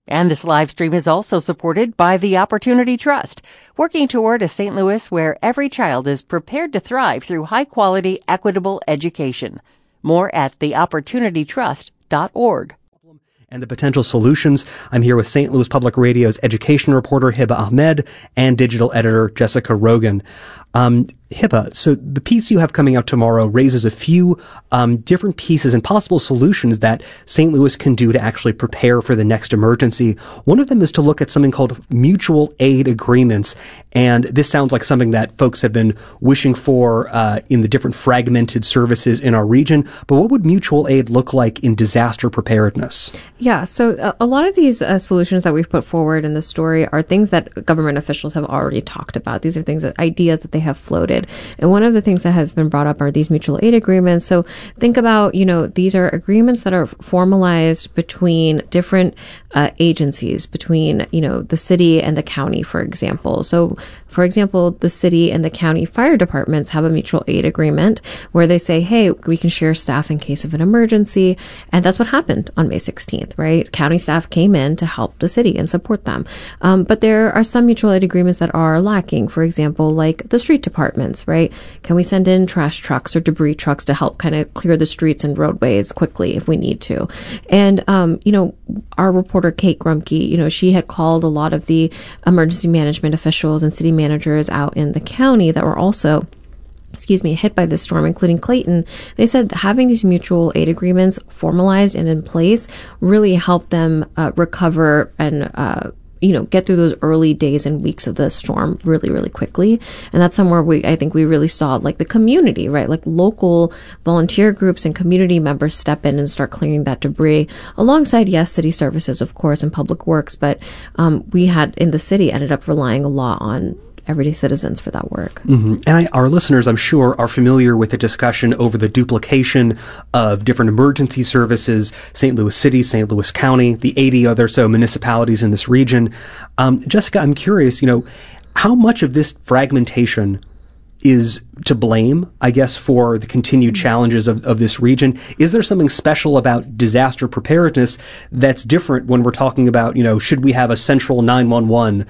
And this live stream is also supported by the Opportunity Trust, working toward a St. Louis where every child is prepared to thrive through high-quality, equitable education. More at theopportunitytrust.org. And the potential solutions. I'm here with St. Louis Public Radio's education reporter, Hiba Ahmed, and digital editor, Jessica Rogan. Hiba, so the piece you have coming out tomorrow raises a few different pieces and possible solutions that St. Louis can do to actually prepare for the next emergency. One of them is to look at something called mutual aid agreements. And this sounds like something that folks have been wishing for in the different fragmented services in our region. But what would mutual aid look like in disaster preparedness? Yeah, so a lot of these solutions that we've put forward in the story are things that government officials have already talked about. These are things ideas that they have floated. And one of the things that has been brought up are these mutual aid agreements. So think about, these are agreements that are formalized between different agencies, between, the city and the county, for example. So, for example, the city and the county fire departments have a mutual aid agreement where they say, hey, we can share staff in case of an emergency. And that's what happened on May 16th, right? County staff came in to help the city and support them. But there are some mutual aid agreements that are lacking. For example, like the street departments, right? Can we send in trash trucks or debris trucks to help kind of clear the streets and roadways quickly if we need to? And, our reporter, Kate Grumke, she had called a lot of the emergency management officials and city managers out in the county that were also hit by this storm, including Clayton. They said having these mutual aid agreements formalized and in place really helped them recover and get through those early days and weeks of the storm really, really quickly. And that's somewhere I think we really saw like the community, right? Like local volunteer groups and community members step in and start clearing that debris alongside, yes, city services, of course, and public works. But we had in the city ended up relying a lot on everyday citizens for that work. Mm-hmm. And our listeners, I'm sure, are familiar with the discussion over the duplication of different emergency services, St. Louis City, St. Louis County, the 80 other so municipalities in this region. Jessica, I'm curious, how much of this fragmentation is to blame, I guess, for the continued challenges of this region? Is there something special about disaster preparedness that's different when we're talking about, should we have a central 911,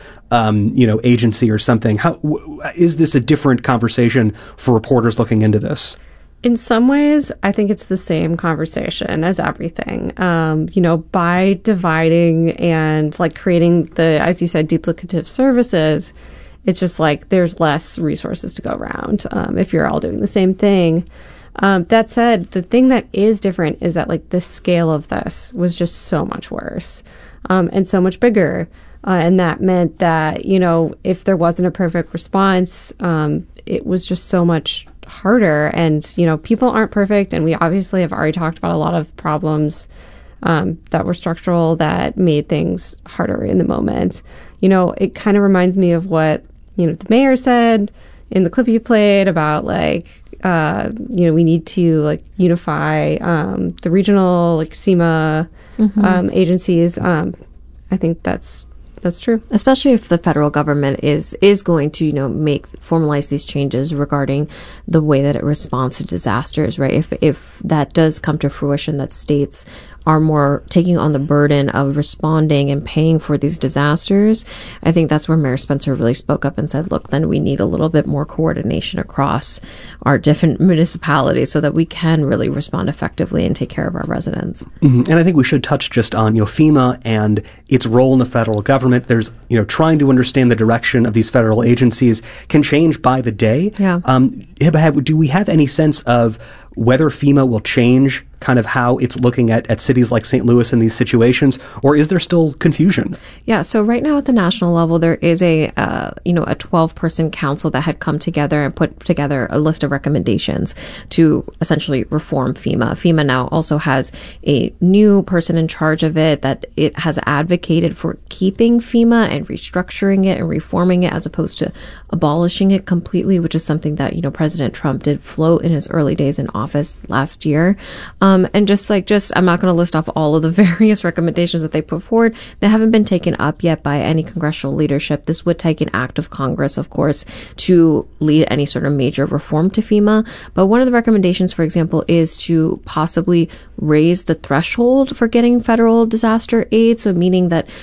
agency or something? How is this a different conversation for reporters looking into this? In some ways, I think it's the same conversation as everything. By dividing and like creating as you said, duplicative services, it's just like there's less resources to go around if you're all doing the same thing. That said, the thing that is different is that like the scale of this was just so much worse and so much bigger. And that meant that, if there wasn't a perfect response, it was just so much harder. And, people aren't perfect. And we obviously have already talked about a lot of problems that were structural that made things harder in the moment. It kind of reminds me of what the mayor said in the clip you played about we need to unify the regional SEMA agencies. I think that's true. Especially if the federal government is going to, formalize these changes regarding the way that it responds to disasters, right? If that does come to fruition, that states are more taking on the burden of responding and paying for these disasters, I think that's where Mayor Spencer really spoke up and said, look, then we need a little bit more coordination across our different municipalities so that we can really respond effectively and take care of our residents. Mm-hmm. And I think we should touch just on, FEMA and its role in the federal government. There's, trying to understand the direction of these federal agencies can change by the day. Yeah. Do we have any sense of whether FEMA will change kind of how it's looking at cities like St. Louis in these situations, or is there still confusion? Yeah, so right now at the national level, there is a 12-person council that had come together and put together a list of recommendations to essentially reform FEMA. FEMA now also has a new person in charge of it that it has advocated for keeping FEMA and restructuring it and reforming it as opposed to abolishing it completely, which is something that, President Trump did float in his early days in office last year. And I'm not going to list off all of the various recommendations that they put forward. They haven't been taken up yet by any congressional leadership. This would take an act of Congress, of course, to lead any sort of major reform to FEMA. But one of the recommendations, for example, is to possibly raise the threshold for getting federal disaster aid. So meaning that